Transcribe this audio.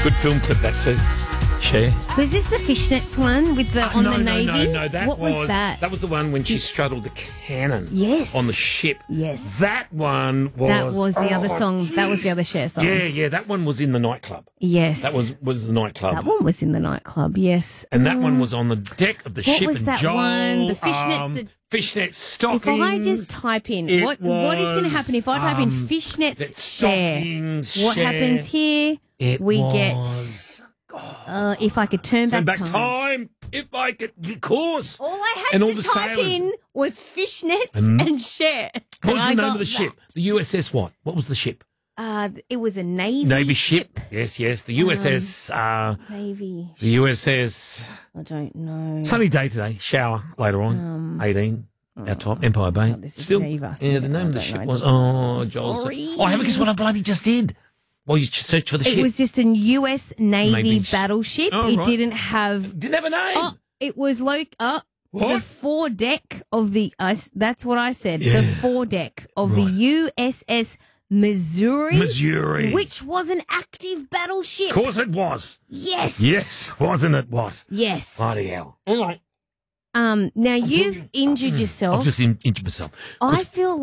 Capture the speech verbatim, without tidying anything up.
Good film clip, that too. Cher. Was this the fishnets one with the Uh, on no, the no, navy? no, no, that what was, that? That was the one when she straddled the cannon. Yes. On the ship. Yes. That one was... That was the other oh, song. That was the jeez. other Cher song. Yeah, yeah, that one was in the nightclub. Yes. That was was the nightclub. That one was in the nightclub, yes. And that Mm. one was on the deck of the What ship. was and that Joel, one? The fishnets, Um, the- fishnet stockings. If I just type in, It what what is going to was, happen if I type um, in fishnets that Cher? stockings, What Cher. happens here? It we was... get, uh, if I could turn, Turn back, back time. time. If I could, of course. All I had And to all the type sailors. in was fishnets And- and Cher. What was And the I name got of the that. ship? The U S S what? What was the ship? Uh, it was a Navy, Navy ship. Yes, yes. The U S S. Um, uh, Navy. the U S S. I don't know. Sunny day today. Shower later on. Um, eighteen. Our top. Empire Bay. oh, this is Still. Neva, so Yeah, I the don't- name of the I don't ship know. was. Just- Oh, Joel. Sorry. Oh, I haven't guessed what I bloody just did. Well, you search for the It ship. was just a U S Navy Navy sh- battleship. Oh, it right. didn't have. Didn't have a name. Oh, it was like uh, the What? foredeck of the. Uh, that's what I said. Yeah. The foredeck of Right. the U S S Missouri, Missouri. which was an active battleship. Of course it was. Yes. Yes, wasn't it? What? Yes. Bloody hell. Anyway. Um. Now you've injured yourself. I've just in- injured myself. I feel